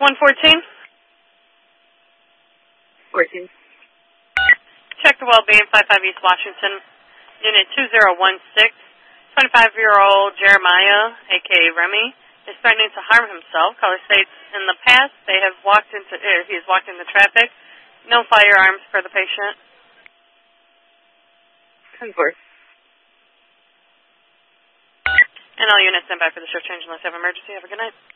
114. 14. Check the well-being, 55 East Washington, Unit 2016. 25-year-old Jeremiah, a.k.a. Remy, is threatening to harm himself. Caller states in the past he has walked into traffic. No firearms for the patient. 10-4. And all units stand by for the shift change unless you have emergency. Have a good night.